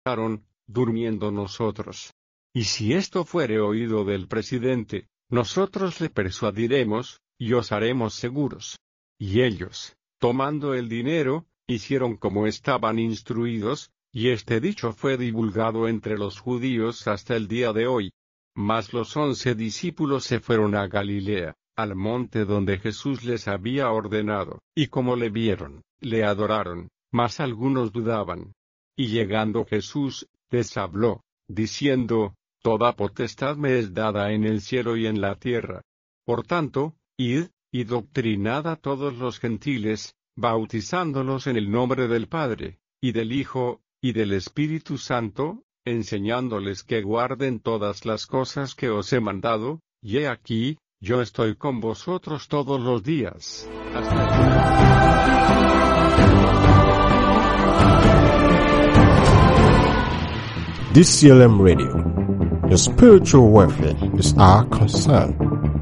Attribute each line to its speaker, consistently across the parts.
Speaker 1: durmiendo nosotros. Y si esto fuere oído del presidente, nosotros le persuadiremos, y os haremos seguros. Y ellos, tomando el dinero, hicieron como estaban instruidos, y este dicho fue divulgado entre los judíos hasta el día de hoy. Mas los 11 discípulos se fueron a Galilea, al monte donde Jesús les había ordenado, y como le vieron, le adoraron, mas algunos dudaban. Y llegando Jesús, les habló, diciendo: Toda potestad me es dada en el cielo y en la tierra. Por tanto, id, y doctrinad a todos los gentiles, bautizándolos en el nombre del Padre, y del Hijo, y del Espíritu Santo, enseñándoles que guarden todas las cosas que os he mandado, y he aquí, yo estoy con vosotros todos los días, hasta el
Speaker 2: DCLM Radio. Your spiritual welfare is our concern.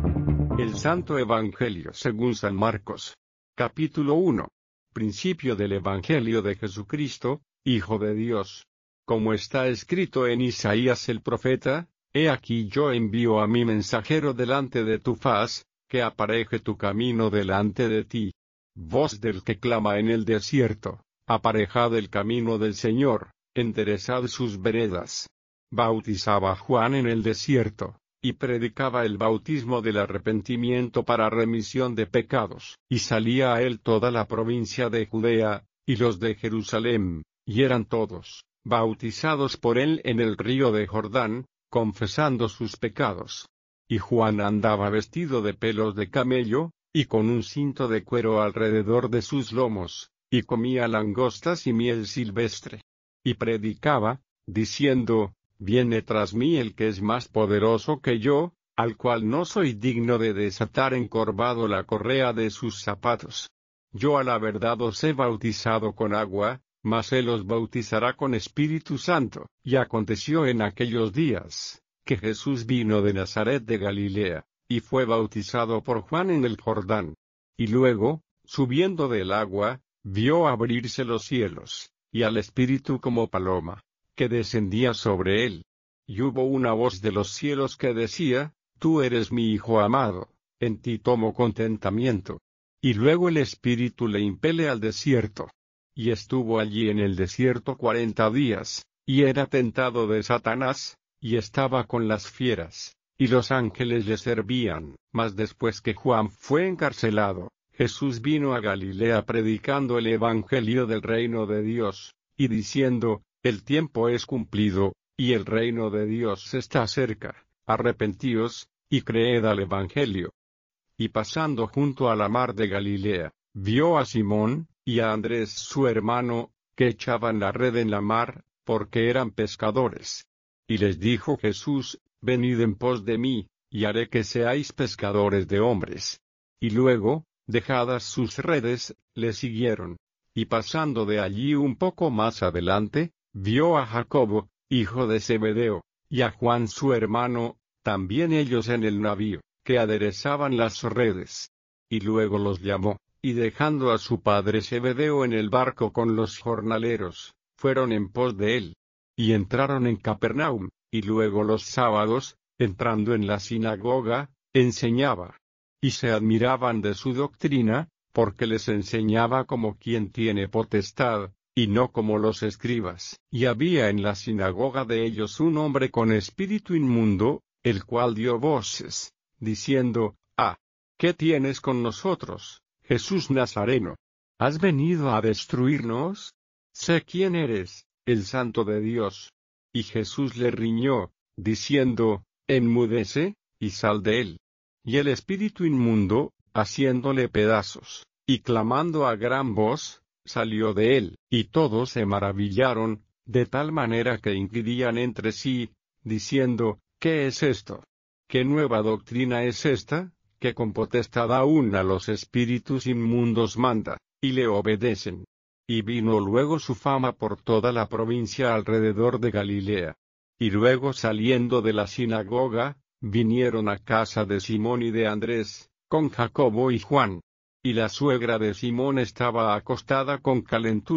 Speaker 1: El Santo Evangelio según San Marcos. Capítulo 1. Principio del Evangelio de Jesucristo, Hijo de Dios. Como está escrito en Isaías el profeta: He aquí yo envío a mi mensajero delante de tu faz, que apareje tu camino delante de ti. Voz del que clama en el desierto: aparejad el camino del Señor, enderezad sus veredas. Bautizaba Juan en el desierto, y predicaba el bautismo del arrepentimiento para remisión de pecados, y salía a él toda la provincia de Judea, y los de Jerusalén, y eran todos bautizados por él en el río de Jordán, confesando sus pecados. Y Juan andaba vestido de pelos de camello, y con un cinto de cuero alrededor de sus lomos, y comía langostas y miel silvestre. Y predicaba, diciendo: Viene tras mí el que es más poderoso que yo, al cual no soy digno de desatar encorvado la correa de sus zapatos. Yo a la verdad os he bautizado con agua, mas él os bautizará con Espíritu Santo. Y aconteció en aquellos días, que Jesús vino de Nazaret de Galilea, y fue bautizado por Juan en el Jordán. Y luego, subiendo del agua, vio abrirse los cielos, y al Espíritu como paloma, que descendía sobre él. Y hubo una voz de los cielos que decía: Tú eres mi Hijo amado, en ti tomo contentamiento. Y luego el Espíritu le impele al desierto. Y estuvo allí en el desierto 40 días, y era tentado de Satanás, y estaba con las fieras, y los ángeles le servían. Mas después que Juan fue encarcelado, Jesús vino a Galilea predicando el Evangelio del reino de Dios, y diciendo: El tiempo es cumplido, y el reino de Dios está cerca, arrepentíos, y creed al Evangelio. Y pasando junto a la mar de Galilea, vio a Simón, y a Andrés su hermano, que echaban la red en la mar, porque eran pescadores. Y les dijo Jesús: Venid en pos de mí, y haré que seáis pescadores de hombres. Y luego, dejadas sus redes, le siguieron. Y pasando de allí un poco más adelante, vio a Jacobo, hijo de Zebedeo, y a Juan su hermano, también ellos en el navío, que aderezaban las redes. Y luego los llamó, y dejando a su padre Zebedeo en el barco con los jornaleros, fueron en pos de él. Y entraron en Capernaum, y luego los sábados, entrando en la sinagoga, enseñaba. Y se admiraban de su doctrina, porque les enseñaba como quien tiene potestad, y no como los escribas. Y había en la sinagoga de ellos un hombre con espíritu inmundo, el cual dio voces, diciendo: ¿Qué tienes con nosotros, Jesús Nazareno? ¿Has venido a destruirnos? Sé quién eres, el Santo de Dios. Y Jesús le riñó, diciendo: Enmudece, y sal de él. Y el espíritu inmundo, haciéndole pedazos, y clamando a gran voz, salió de él. Y todos se maravillaron, de tal manera que inquirían entre sí, diciendo: ¿Qué es esto? ¿Qué nueva doctrina es esta, que con potestad aún a los espíritus inmundos manda, y le obedecen? Y vino luego su fama por toda la provincia alrededor de Galilea. Y luego saliendo de la sinagoga, vinieron a casa de Simón y de Andrés, con Jacobo y Juan. Y la suegra de Simón estaba acostada con calentura,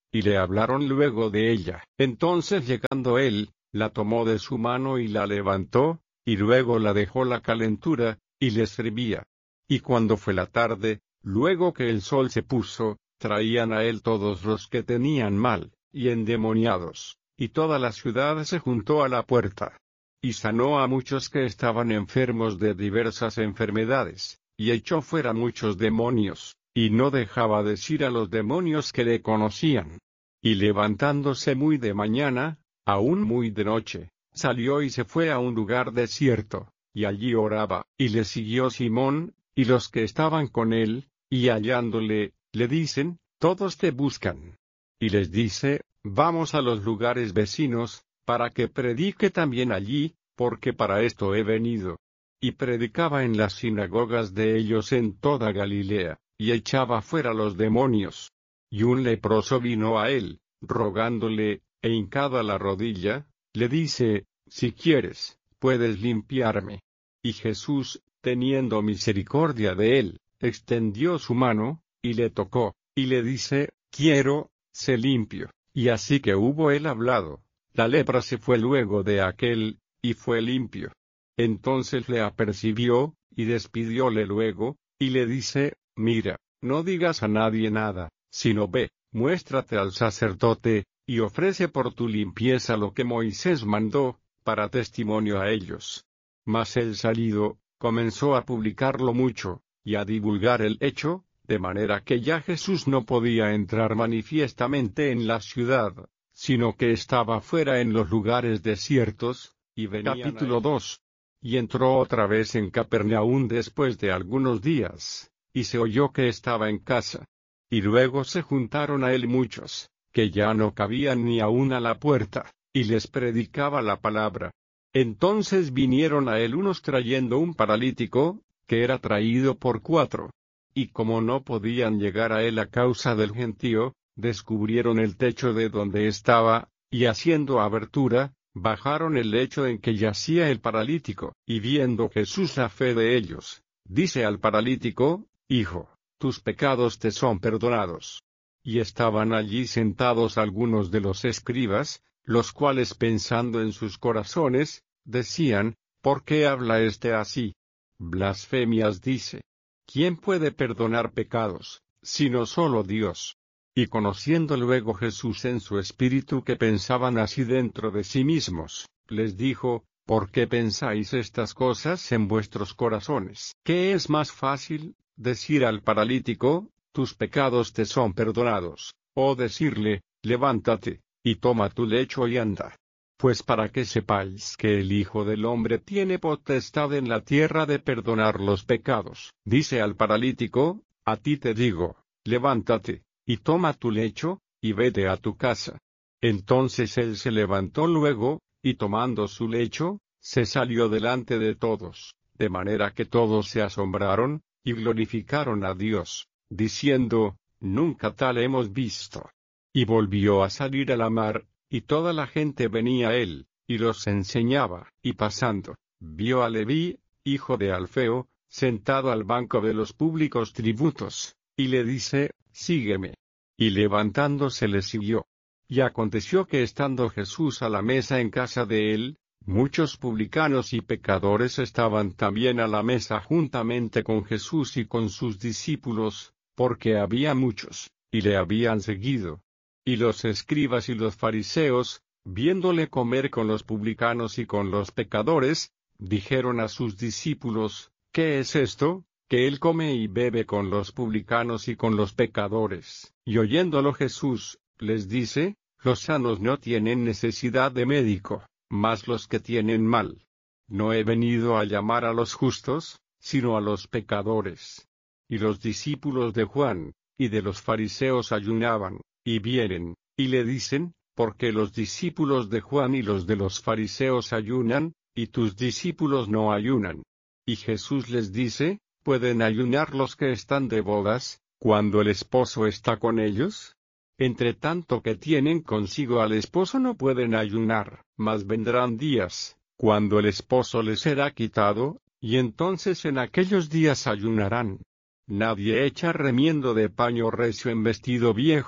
Speaker 1: y le hablaron luego de ella. Entonces llegando él, la tomó de su mano y la levantó, y luego la dejó la calentura, y les servía. Y cuando fue la tarde, luego que el sol se puso, traían a él todos los que tenían mal, y endemoniados, y toda la ciudad se juntó a la puerta. Y sanó a muchos que estaban enfermos de diversas enfermedades, y echó fuera muchos demonios, y no dejaba decir a los demonios que le conocían. Y levantándose muy de mañana, aún muy de noche, salió y se fue a un lugar desierto, y allí oraba, y le siguió Simón, y los que estaban con él, y hallándole, le dicen, todos te buscan. Y les dice, vamos a los lugares vecinos, para que predique también allí, porque para esto he venido. Y predicaba en las sinagogas de ellos en toda Galilea, y echaba fuera los demonios. Y un leproso vino a él, rogándole, e hincada la rodilla, le dice, si quieres, puedes limpiarme. Y Jesús, teniendo misericordia de él, extendió su mano, y le tocó, y le dice, quiero, sé limpio. Y así que hubo él hablado, la lepra se fue luego de aquel, y fue limpio. Entonces le apercibió, y despidióle luego, y le dice, mira, no digas a nadie nada, sino ve, muéstrate al sacerdote, y ofrece por tu limpieza lo que Moisés mandó, para testimonio a ellos. Mas él salido, comenzó a publicarlo mucho, y a divulgar el hecho, de manera que ya Jesús no podía entrar manifiestamente en la ciudad, sino que estaba fuera en los lugares desiertos, y venían Capítulo 2. Y entró otra vez en Capernaum después de algunos días, y se oyó que estaba en casa. Y luego se juntaron a él muchos, que ya no cabían ni aun a la puerta, y les predicaba la palabra. Entonces vinieron a él unos trayendo un paralítico, que era traído por 4. Y como no podían llegar a él a causa del gentío, descubrieron el techo de donde estaba, y haciendo abertura, bajaron el lecho en que yacía el paralítico. Y viendo Jesús la fe de ellos, dice al paralítico, hijo, tus pecados te son perdonados. Y estaban allí sentados algunos de los escribas, los cuales pensando en sus corazones, decían, ¿por qué habla este así? Blasfemias dice. ¿Quién puede perdonar pecados, sino solo Dios? Y conociendo luego Jesús en su espíritu que pensaban así dentro de sí mismos, les dijo, ¿por qué pensáis estas cosas en vuestros corazones? ¿Qué es más fácil, decir al paralítico, tus pecados te son perdonados, o decirle, levántate, y toma tu lecho y anda? Pues para que sepáis que el Hijo del Hombre tiene potestad en la tierra de perdonar los pecados. Dice al paralítico, a ti te digo, levántate, y toma tu lecho, y vete a tu casa. Entonces él se levantó luego, y tomando su lecho, se salió delante de todos, de manera que todos se asombraron, y glorificaron a Dios, diciendo, nunca tal hemos visto. Y volvió a salir a la mar, y toda la gente venía a él, y los enseñaba. Y pasando, vio a Leví, hijo de Alfeo, sentado al banco de los públicos tributos, y le dice, sígueme. Y levantándose le siguió. Y aconteció que estando Jesús a la mesa en casa de él, muchos publicanos y pecadores estaban también a la mesa juntamente con Jesús y con sus discípulos, porque había muchos, y le habían seguido. Y los escribas y los fariseos, viéndole comer con los publicanos y con los pecadores, dijeron a sus discípulos, ¿qué es esto, que él come y bebe con los publicanos y con los pecadores? Y oyéndolo Jesús, les dice, los sanos no tienen necesidad de médico, mas los que tienen mal. No he venido a llamar a los justos, sino a los pecadores. Y los discípulos de Juan, y de los fariseos ayunaban. Y vienen, y le dicen, ¿por qué los discípulos de Juan y los de los fariseos ayunan, y tus discípulos no ayunan? Y Jesús les dice, ¿pueden ayunar los que están de bodas, cuando el esposo está con ellos? Entre tanto que tienen consigo al esposo no pueden ayunar, mas vendrán días, cuando el esposo les será quitado, y entonces en aquellos días ayunarán. Nadie echa remiendo de paño recio en vestido viejo,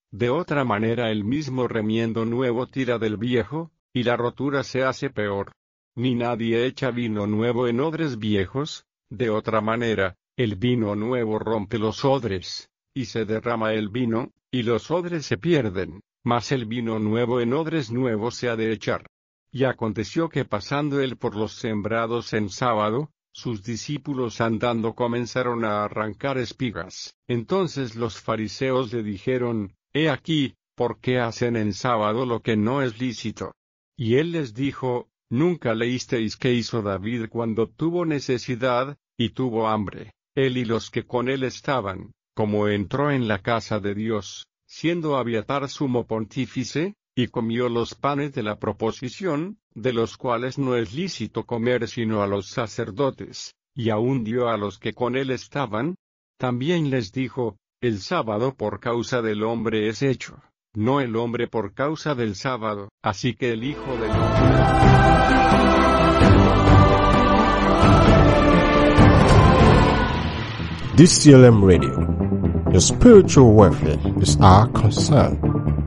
Speaker 1: De otra manera el mismo remiendo nuevo tira del viejo, y la rotura se hace peor. Ni nadie echa vino nuevo en odres viejos, de otra manera, el vino nuevo rompe los odres, y se derrama el vino, y los odres se pierden, mas el vino nuevo en odres nuevos se ha de echar. Y aconteció que pasando él por los sembrados en sábado, sus discípulos andando comenzaron a arrancar espigas. Entonces los fariseos le dijeron, He aquí, ¿por qué hacen en sábado lo que no es lícito? Y él les dijo, ¿Nunca leísteis qué hizo David cuando tuvo necesidad, y tuvo hambre, él y los que con él estaban, como entró en la casa de Dios, siendo Abiatar sumo pontífice, y comió los panes de la proposición, de los cuales no es lícito comer sino a los sacerdotes, y aún dio a los que con él estaban? También les dijo, el sábado por causa del hombre es hecho, no el hombre por causa del sábado, así que el Hijo del
Speaker 2: DCLM Radio. Your spiritual welfare is our concern.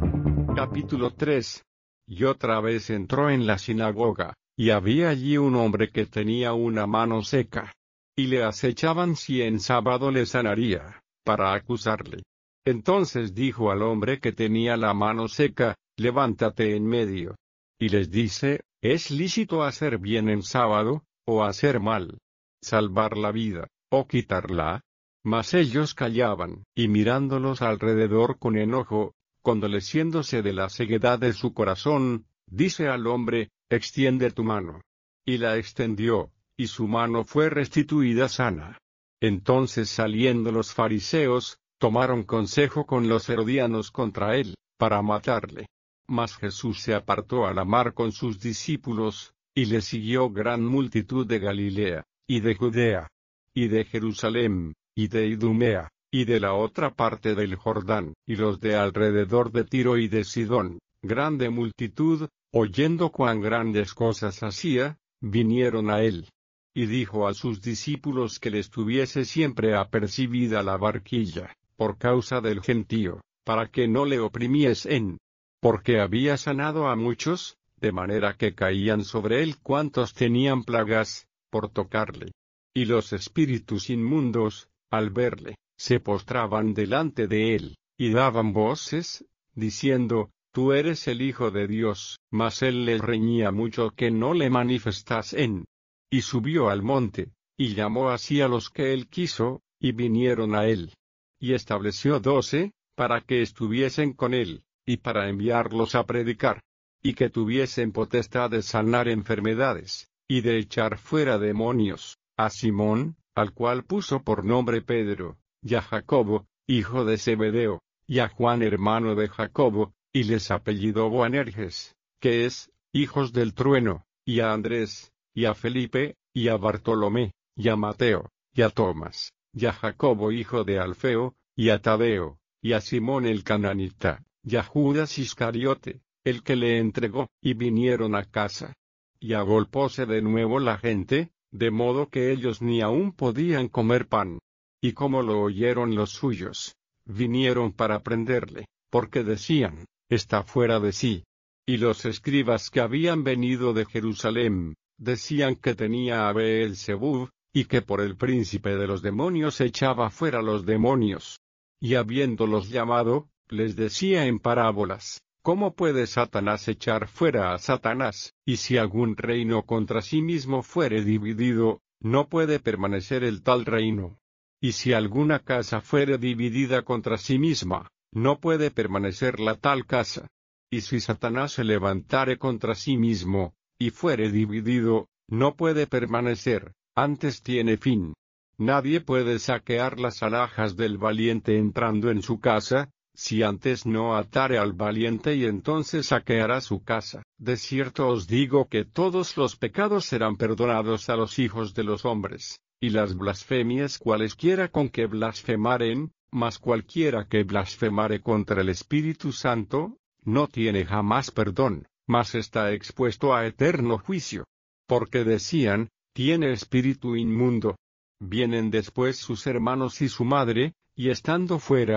Speaker 1: Capítulo 3. Y otra vez entró en la sinagoga, y había allí un hombre que tenía una mano seca. Y le acechaban si en sábado le sanaría, para acusarle. Entonces dijo al hombre que tenía la mano seca, levántate en medio. Y les dice, ¿es lícito hacer bien en sábado, o hacer mal? ¿Salvar la vida, o quitarla? Mas ellos callaban, y mirándolos alrededor con enojo, condoleciéndose de la ceguedad de su corazón, dice al hombre, extiende tu mano. Y la extendió, y su mano fue restituida sana. Entonces saliendo los fariseos, tomaron consejo con los herodianos contra él, para matarle. Mas Jesús se apartó a la mar con sus discípulos, y le siguió gran multitud de Galilea, y de Judea, y de Jerusalén, y de Idumea, y de la otra parte del Jordán, y los de alrededor de Tiro y de Sidón, grande multitud, oyendo cuán grandes cosas hacía, vinieron a él. Y dijo a sus discípulos que les tuviese siempre apercibida la barquilla, por causa del gentío, para que no le oprimiesen. Porque había sanado a muchos, de manera que caían sobre él cuantos tenían plagas, por tocarle. Y los espíritus inmundos, al verle, se postraban delante de él, y daban voces, diciendo, Tú eres el Hijo de Dios. Mas él les reñía mucho que no le manifestasen. Y subió al monte, y llamó así a los que él quiso, y vinieron a él. Y estableció 12, para que estuviesen con él, y para enviarlos a predicar. Y que tuviesen potestad de sanar enfermedades, y de echar fuera demonios, a Simón, al cual puso por nombre Pedro, y a Jacobo, hijo de Zebedeo, y a Juan hermano de Jacobo, y les apellidó Boanerges, que es, hijos del trueno, y a Andrés, y a Felipe, y a Bartolomé, y a Mateo, y a Tomás, y a Jacobo hijo de Alfeo, y a Tadeo, y a Simón el cananita, y a Judas Iscariote, el que le entregó, y vinieron a casa. Y agolpóse de nuevo la gente, de modo que ellos ni aún podían comer pan. Y como lo oyeron los suyos, vinieron para prenderle, porque decían, está fuera de sí. Y los escribas que habían venido de Jerusalén, decían que tenía a Beelzebub, y que por el príncipe de los demonios echaba fuera los demonios. Y habiéndolos llamado, les decía en parábolas, ¿cómo puede Satanás echar fuera a Satanás? Y si algún reino contra sí mismo fuere dividido, no puede permanecer el tal reino. Y si alguna casa fuere dividida contra sí misma, no puede permanecer la tal casa. Y si Satanás se levantare contra sí mismo, y fuere dividido, no puede permanecer, antes tiene fin. Nadie puede saquear las alhajas del valiente entrando en su casa, si antes no atare al valiente y entonces saqueará su casa. De cierto os digo que todos los pecados serán perdonados a los hijos de los hombres, y las blasfemias cualesquiera con que blasfemaren, mas cualquiera que blasfemare contra el Espíritu Santo, no tiene jamás perdón, mas está expuesto a eterno juicio. Porque decían, tiene espíritu inmundo. Vienen después sus hermanos y su madre, y estando fuera,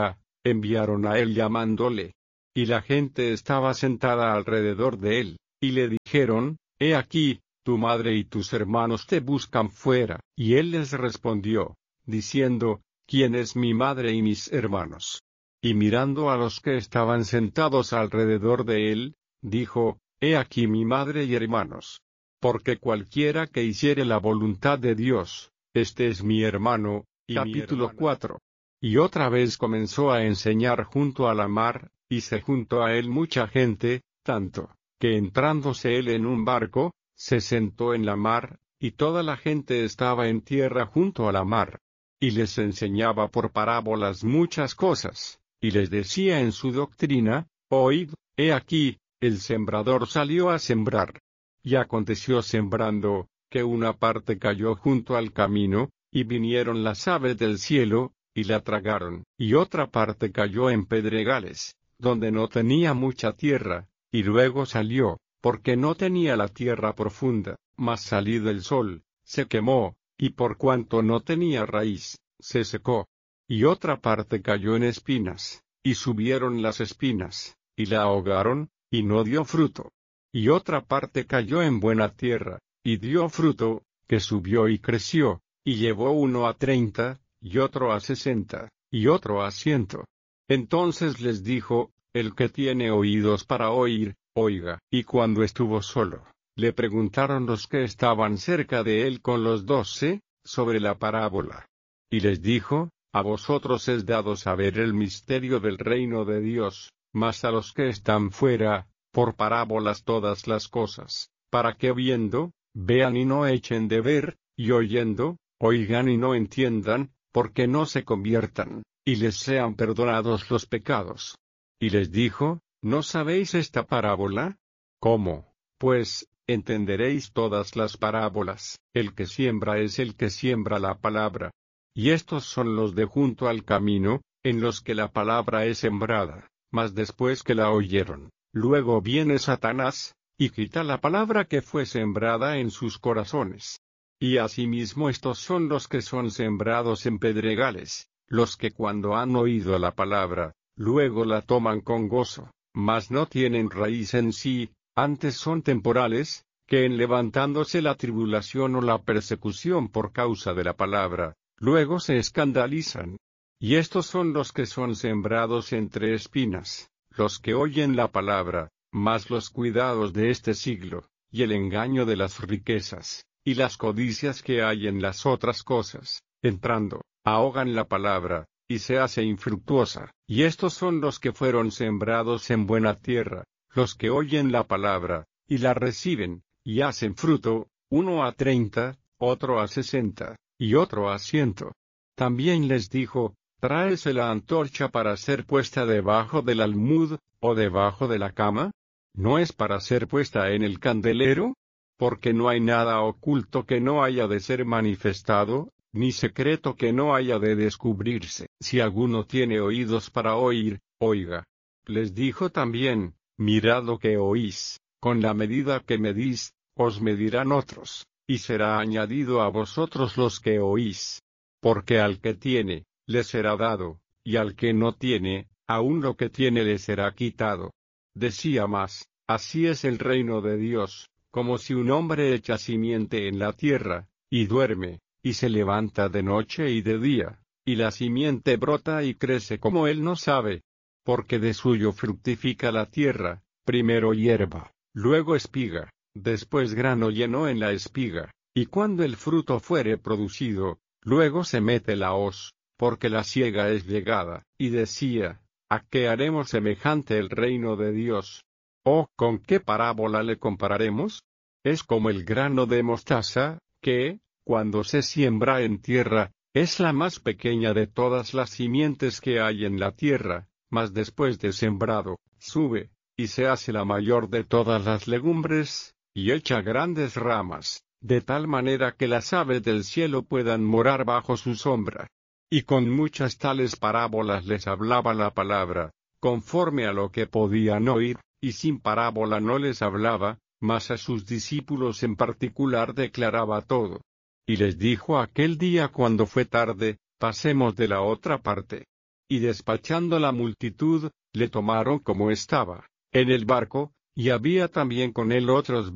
Speaker 1: enviaron a él llamándole. Y la gente estaba sentada alrededor de él, y le dijeron, He aquí, tu madre y tus hermanos te buscan fuera. Y él les respondió, diciendo, ¿Quién es mi madre y mis hermanos? Y mirando a los que estaban sentados alrededor de él, dijo, He aquí mi madre y hermanos. Porque cualquiera que hiciere la voluntad de Dios, este es mi hermano. Capítulo 4. Y otra vez comenzó a enseñar junto a la mar, y se juntó a él mucha gente, tanto, que entrándose él en un barco, se sentó en la mar, y toda la gente estaba en tierra junto a la mar. Y les enseñaba por parábolas muchas cosas, y les decía en su doctrina, Oíd, he aquí, el sembrador salió a sembrar. Y aconteció sembrando, que una parte cayó junto al camino, y vinieron las aves del cielo, y la tragaron. Y otra parte cayó en pedregales, donde no tenía mucha tierra, y luego salió, porque no tenía la tierra profunda, mas salido el sol, se quemó, y por cuanto no tenía raíz, se secó. Y otra parte cayó en espinas, y subieron las espinas, y la ahogaron, y no dio fruto. Y otra parte cayó en buena tierra, y dio fruto, que subió y creció, y llevó uno a 30, y otro a 60, y otro a 100. Entonces les dijo, el que tiene oídos para oír, oiga. Y cuando estuvo solo, le preguntaron los que estaban cerca de él con los 12, sobre la parábola. Y les dijo, a vosotros es dado saber el misterio del reino de Dios, mas a los que están fuera, por parábolas todas las cosas, para que viendo, vean y no echen de ver, y oyendo, oigan y no entiendan, porque no se conviertan, y les sean perdonados los pecados. Y les dijo, ¿no sabéis esta parábola? ¿Cómo, pues, entenderéis todas las parábolas? El que siembra es el que siembra la palabra. Y estos son los de junto al camino, en los que la palabra es sembrada, mas después que la oyeron, luego viene Satanás, y quita la palabra que fue sembrada en sus corazones. Y asimismo estos son los que son sembrados en pedregales, los que cuando han oído la palabra, luego la toman con gozo, mas no tienen raíz en sí, antes son temporales, que en levantándose la tribulación o la persecución por causa de la palabra, luego se escandalizan. Y estos son los que son sembrados entre espinas, los que oyen la palabra, mas los cuidados de este siglo, y el engaño de las riquezas, y las codicias que hay en las otras cosas, entrando, ahogan la palabra, y se hace infructuosa. Y estos son los que fueron sembrados en buena tierra, los que oyen la palabra, y la reciben, y hacen fruto, uno a 30, otro a 60, y otro a 100. También les dijo, ¿traes la antorcha para ser puesta debajo del almud, o debajo de la cama? ¿No es para ser puesta en el candelero? Porque no hay nada oculto que no haya de ser manifestado, ni secreto que no haya de descubrirse. Si alguno tiene oídos para oír, oiga. Les dijo también, mirad lo que oís, con la medida que medís, os medirán otros, y será añadido a vosotros los que oís. Porque al que tiene, le será dado, y al que no tiene, aun lo que tiene le será quitado. Decía más, así es el reino de Dios, como si un hombre echa simiente en la tierra, y duerme, y se levanta de noche y de día, y la simiente brota y crece como él no sabe. Porque de suyo fructifica la tierra, primero hierba, luego espiga, después grano lleno en la espiga, y cuando el fruto fuere producido, luego se mete la hoz, porque la siega es llegada. Y decía, ¿a qué haremos semejante el reino de Dios? ¿O con qué parábola le compararemos? Es como el grano de mostaza, que, cuando se siembra en tierra, es la más pequeña de todas las simientes que hay en la tierra, mas después de sembrado, sube, y se hace la mayor de todas las legumbres, y echa grandes ramas, de tal manera que las aves del cielo puedan morar bajo su sombra. Y con muchas tales parábolas les hablaba la palabra, conforme a lo que podían oír, y sin parábola no les hablaba, mas a sus discípulos en particular declaraba todo. Y les dijo aquel día cuando fue tarde, pasemos de la otra parte. y despachando la multitud, le tomaron como estaba, en el barco, y había también con él otros